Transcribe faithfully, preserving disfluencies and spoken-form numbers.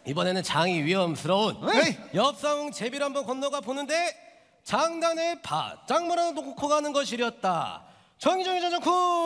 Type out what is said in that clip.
이번에는 장이 위험스러운 에이. 옆사웅 제비를 한번 건너가 보는데 장단에 바짝 몰아놓고 가는 것이렸다. 정의정의정정쿵.